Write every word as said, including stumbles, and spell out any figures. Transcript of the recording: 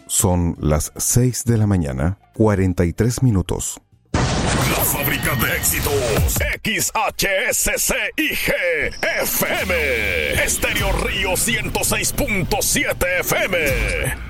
Son las seis de la mañana, cuarenta y tres minutos. La fábrica de éxitos, X H S C I G F M, Estéreo Río ciento seis punto siete F M.